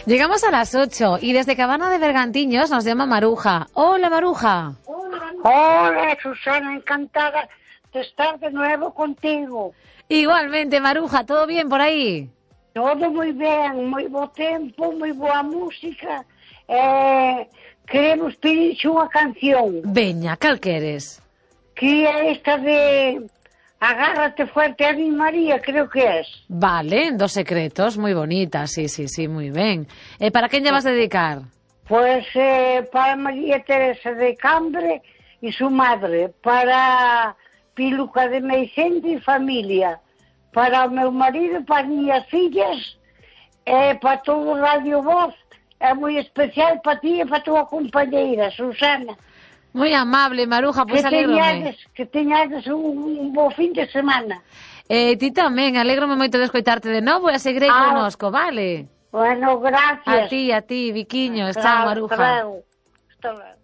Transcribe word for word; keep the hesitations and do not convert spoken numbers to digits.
Llegamos a las ocho y desde Cabana de Bergantiños nos llama Maruja. Hola, Maruja. Hola, Susana, encantada de estar de nuevo contigo. Igualmente, Maruja, ¿todo bien por aí? Todo moi ben, moi bo tempo, moi boa música. Eh, queremos pedir unha canción. Veña, cal queres? Que é esta de Agárrate fuerte a mi María, creo que es. Vale, dos secretos, moi bonita, sí, sí, sí, moi ben. E para quen lle vas dedicar? Pues eh, para María Teresa de Cambre y su madre, para Piluca de Meicente y familia, para o meu marido, para as miñas fillas, e para todo o Radio Voz, é moi especial para ti e para a tua compañeira, Susana. Moi amable, Maruja, pois que alégrome. teñades, que teñades un, un bo fin de semana. Eh, ti tamén, alégrome moito de escoitarte de novo e a seguirei Ah. connosco, vale? Bueno, gracias. A ti, a ti, Viquiños, Claro, chao, Maruja. claro. Hasta luego.